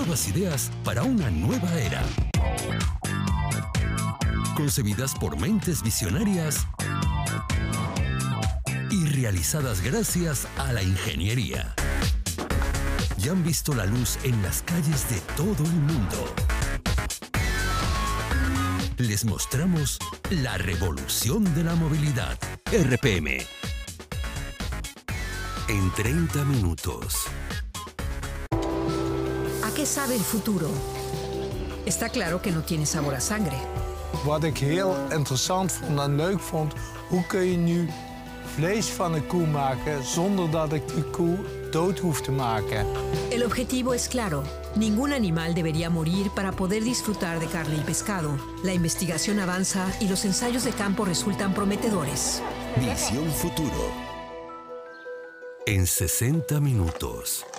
nuevas ideas para una nueva era. Concebidas por mentes visionarias y realizadas gracias a la ingeniería. Ya han visto la luz en las calles de todo el mundo. Les mostramos la revolución de la movilidad. RPM. En 30 minutos. ¿A qué sabe el futuro? Está claro que no tiene sabor a sangre. Wat ik heel interessant vond en leuk vond, hoe kun je nu vlees van een koe maken zonder dat ik die koe dood hoef te maken? El objetivo es claro. Ningún animal debería morir para poder disfrutar de carne y pescado. La investigación avanza y los ensayos de campo resultan prometedores. Visión Futuro. En 60 minutos.